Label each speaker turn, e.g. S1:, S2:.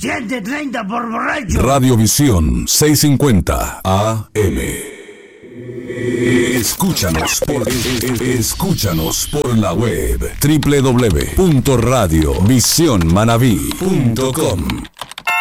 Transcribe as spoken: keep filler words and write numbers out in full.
S1: ciento treinta por borracho.
S2: Radiovisión seiscientos cincuenta A M. Escúchanos por, escúchanos por la web doble u doble u doble u punto radio visión manaví punto com.